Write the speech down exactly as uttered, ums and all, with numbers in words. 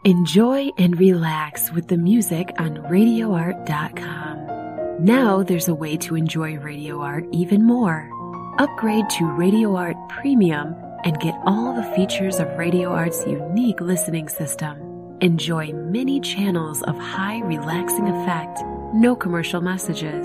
Enjoy and relax with the music on radio art dot com. Now there's a way to enjoy Radio Art even more. Upgrade to Radio Art Premium and get all the features of Radio Art's unique listening system. Enjoy many channels of high relaxing effect, no commercial messages,